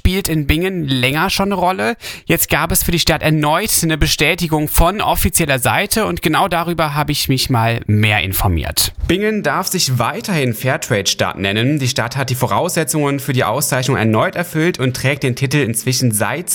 spielt in Bingen länger schon eine Rolle. Jetzt gab es für die Stadt erneut eine Bestätigung von offizieller Seite und genau darüber habe ich mich mal mehr informiert. Bingen darf sich weiterhin Fairtrade-Stadt nennen. Die Stadt hat die Voraussetzungen für die Auszeichnung erneut erfüllt und trägt den Titel inzwischen seit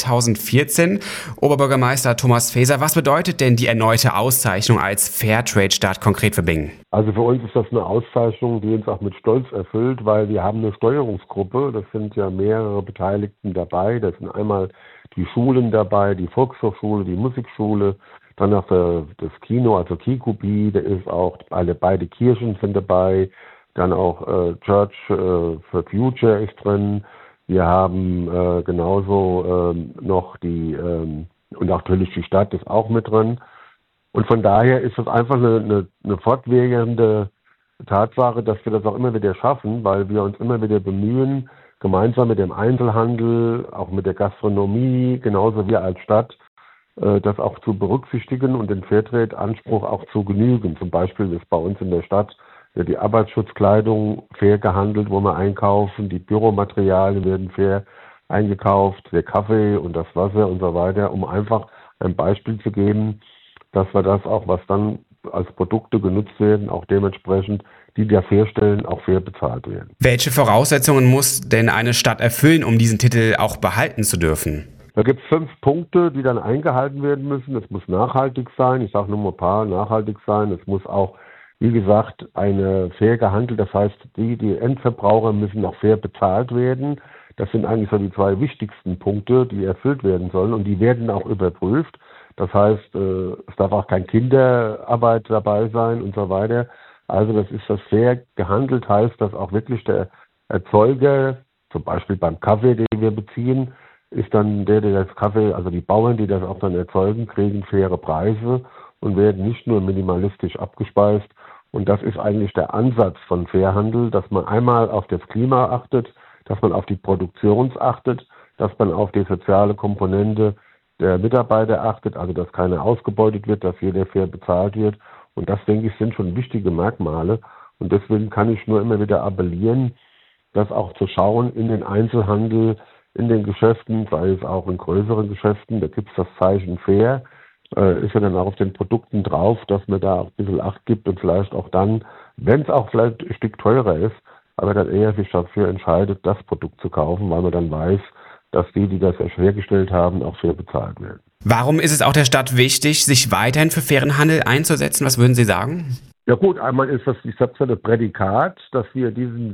2014. Oberbürgermeister Thomas Faeser, was bedeutet denn die erneute Auszeichnung als Fairtrade-Stadt konkret für Bingen? Also für uns ist das eine Auszeichnung, die uns auch mit Stolz erfüllt, weil wir haben eine Steuerungsgruppe, das sind ja mehrere Beteiligten dabei, da sind einmal die Schulen dabei, die Volkshochschule, die Musikschule, dann noch das Kino, also Kikubi, da ist auch beide Kirchen sind dabei, dann auch Church for Future ist drin, wir haben genauso noch und natürlich die Stadt ist auch mit drin. Und von daher ist das einfach eine fortwährende Tatsache, dass wir das auch immer wieder schaffen, weil wir uns immer wieder bemühen, gemeinsam mit dem Einzelhandel, auch mit der Gastronomie, genauso wir als Stadt, das auch zu berücksichtigen und den Fairtrade-Anspruch auch zu genügen. Zum Beispiel ist bei uns in der Stadt die Arbeitsschutzkleidung fair gehandelt, wo wir einkaufen, die Büromaterialien werden fair eingekauft, der Kaffee und das Wasser und so weiter, um einfach ein Beispiel zu geben, dass wir das auch, was dann als Produkte genutzt werden, auch dementsprechend, die das herstellen, auch fair bezahlt werden. Welche Voraussetzungen muss denn eine Stadt erfüllen, um diesen Titel auch behalten zu dürfen? Da gibt es 5 Punkte, die dann eingehalten werden müssen. Es muss nachhaltig sein, ich sage nur mal ein paar, nachhaltig sein. Es muss auch, wie gesagt, fair gehandelt, das heißt, die Endverbraucher müssen auch fair bezahlt werden. Das sind eigentlich so die 2 wichtigsten Punkte, die erfüllt werden sollen und die werden auch überprüft. Das heißt, es darf auch kein Kinderarbeit dabei sein und so weiter. Also das ist das fair gehandelt, heißt, dass auch wirklich der Erzeuger, zum Beispiel beim Kaffee, den wir beziehen, ist dann der das Kaffee, also die Bauern, die das auch dann erzeugen, kriegen faire Preise und werden nicht nur minimalistisch abgespeist. Und das ist eigentlich der Ansatz von Fairhandel, dass man einmal auf das Klima achtet, dass man auf die Produktion achtet, dass man auf die soziale Komponente der Mitarbeiter achtet, also dass keiner ausgebeutet wird, dass jeder fair bezahlt wird. Und das, denke ich, sind schon wichtige Merkmale. Und deswegen kann ich nur immer wieder appellieren, das auch zu schauen in den Einzelhandel, in den Geschäften, sei es auch in größeren Geschäften, da gibt es das Zeichen fair, ist ja dann auch auf den Produkten drauf, dass man da auch ein bisschen Acht gibt und vielleicht auch dann, wenn es auch vielleicht ein Stück teurer ist, aber dann eher sich dafür entscheidet, das Produkt zu kaufen, weil man dann weiß, dass die das hergestellt haben, auch fair bezahlt werden. Warum ist es auch der Stadt wichtig, sich weiterhin für fairen Handel einzusetzen? Was würden Sie sagen? Ja gut, einmal ist das, ich sage das Prädikat, dass wir diesen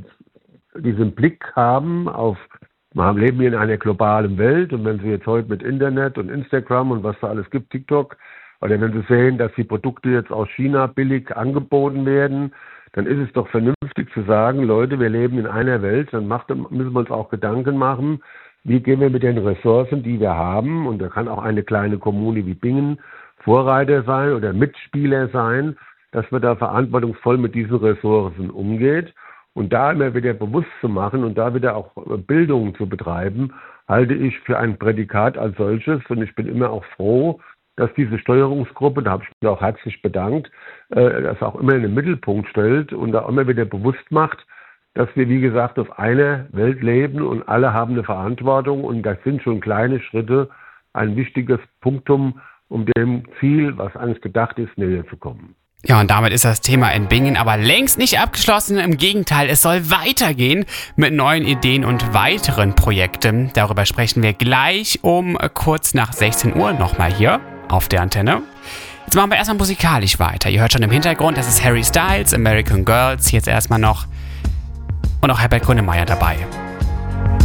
Blick haben auf, wir leben hier in einer globalen Welt und wenn Sie jetzt heute mit Internet und Instagram und was da alles gibt, TikTok, oder wenn Sie sehen, dass die Produkte jetzt aus China billig angeboten werden, dann ist es doch vernünftig zu sagen, Leute, wir leben in einer Welt, dann müssen wir uns auch Gedanken machen, wie gehen wir mit den Ressourcen, die wir haben, und da kann auch eine kleine Kommune wie Bingen Vorreiter sein oder Mitspieler sein, dass wir da verantwortungsvoll mit diesen Ressourcen umgeht. Und da immer wieder bewusst zu machen und da wieder auch Bildung zu betreiben, halte ich für ein Prädikat als solches. Und ich bin immer auch froh, dass diese Steuerungsgruppe, da habe ich mich auch herzlich bedankt, das auch immer in den Mittelpunkt stellt und da immer wieder bewusst macht, dass wir, wie gesagt, auf einer Welt leben und alle haben eine Verantwortung und das sind schon kleine Schritte, ein wichtiges Punktum, um dem Ziel, was eigentlich gedacht ist, näher zu kommen. Ja, und damit ist das Thema in Bingen aber längst nicht abgeschlossen. Im Gegenteil, es soll weitergehen mit neuen Ideen und weiteren Projekten. Darüber sprechen wir gleich um kurz nach 16 Uhr nochmal hier auf der Antenne. Jetzt machen wir erstmal musikalisch weiter. Ihr hört schon im Hintergrund, das ist Harry Styles, American Girls, jetzt erstmal noch und auch Herbert Grönemeyer dabei.